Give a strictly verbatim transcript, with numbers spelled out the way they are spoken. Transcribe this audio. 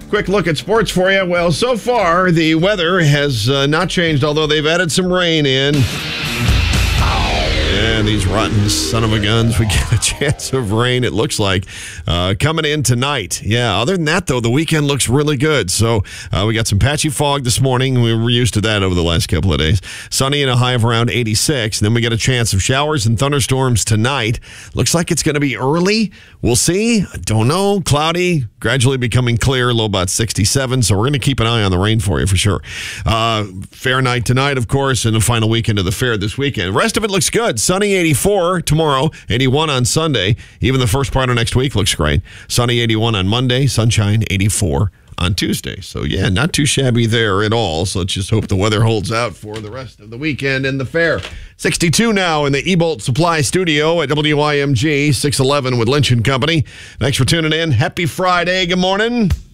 Quick look at sports for you. Well, so far, the weather has uh, not changed, although they've added some rain in. And these rotten son of a guns, we get a chance of rain, it looks like, uh, coming in tonight. Yeah, other than that, though, the weekend looks really good. So uh, we got some patchy fog this morning. We were used to that over the last couple of days. Sunny and a high of around eighty-six. And then we get a chance of showers and thunderstorms tonight. Looks like it's going to be early. We'll see. I don't know. Cloudy, gradually becoming clear, low about sixty-seven. So we're going to keep an eye on the rain for you for sure. Uh, fair night tonight, of course, and the final weekend of the fair this weekend. The rest of it looks good. Sunny eighty-four tomorrow, eighty-one on Sunday. Even the first part of next week looks great. Sunny eighty-one on Monday, sunshine eighty-four on Tuesday. So, yeah, not too shabby there at all. So let's just hope the weather holds out for the rest of the weekend and the fair. sixty-two now in the Ebolt Supply Studio at W I M G six eleven with Lynch and Company. Thanks for tuning in. Happy Friday. Good morning.